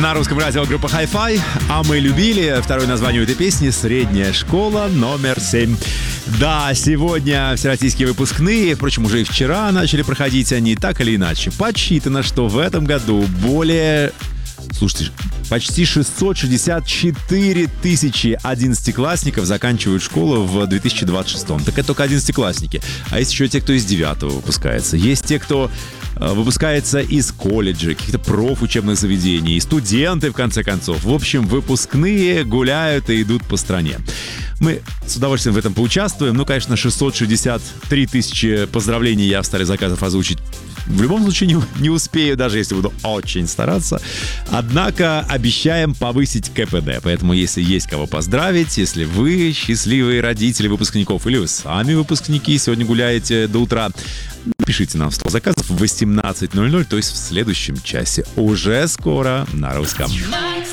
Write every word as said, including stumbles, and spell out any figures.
На русском радио группа Hi-Fi, а мы любили. Второе название этой песни — «Средняя школа номер семь». Да, сегодня всероссийские выпускные, впрочем, уже и вчера начали проходить они, так или иначе. Подсчитано, что в этом году более... Слушайте, почти шестьсот шестьдесят четыре тысячи одиннадцатиклассников заканчивают школу в две тысячи двадцать шестом. Так это только одиннадцатиклассники. А есть еще те, кто из девятого выпускается. Есть те, кто э, выпускается из колледжей, каких-то профучебных заведений, студенты, в конце концов. В общем, выпускные гуляют и идут по стране. Мы с удовольствием в этом поучаствуем. Ну, конечно, шестьсот шестьдесят три тысячи поздравлений я в столе заказов озвучить в любом случае не, не успею, даже если буду очень стараться. Однако обещаем повысить ка пэ дэ. Поэтому, если есть кого поздравить, если вы счастливые родители выпускников или вы сами выпускники, сегодня гуляете до утра, пишите нам в стол заказов в восемнадцать ноль ноль, то есть в следующем часе. Уже скоро на русском.